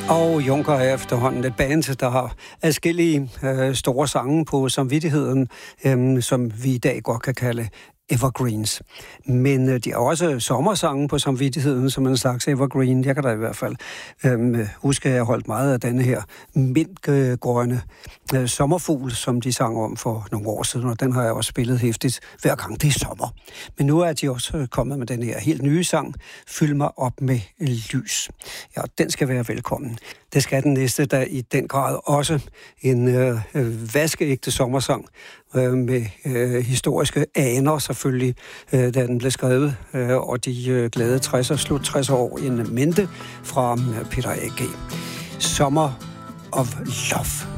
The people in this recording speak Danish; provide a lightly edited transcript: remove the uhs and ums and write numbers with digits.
Og Juncker er efterhånden et band, der har adskillige store sange på samvittigheden, som vi i dag godt kan kalde evergreens. Men de har også sommersange på samvittigheden, som en slags evergreen. Jeg kan da i hvert fald huske, at jeg holdt meget af denne her mintgrønne sommerfugl, som de sang om for nogle år siden, og den har jeg også spillet hæftigt hver gang det er sommer. Men nu er de også kommet med den her helt nye sang, Fyld mig op med lys. Ja, den skal være velkommen. Det skal den næste, der i den grad også en vaskeægte sommersang med historiske aner selvfølgelig, da den blev skrevet, og de glade 60'er, slut 60'er år i en mente fra Peter A.G. Summer of Love.